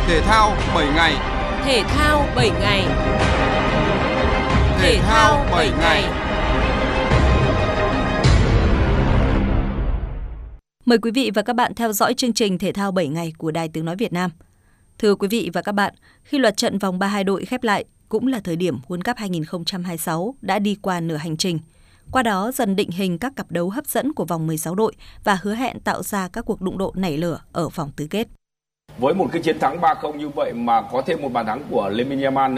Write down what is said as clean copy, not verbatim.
Thể thao 7 ngày. Thể thao 7 ngày. Thể thao 7 ngày. Mời quý vị và các bạn theo dõi chương trình Thể thao 7 ngày của Đài Tiếng nói Việt Nam. Thưa quý vị và các bạn, khi loạt trận vòng 32 đội khép lại, cũng là thời điểm World Cup 2026 đã đi qua nửa hành trình. Qua đó dần định hình các cặp đấu hấp dẫn của vòng 16 đội và hứa hẹn tạo ra các cuộc đụng độ nảy lửa ở vòng tứ kết. Với một cái chiến thắng 3-0 như vậy mà có thêm một bàn thắng của Lamine Yamal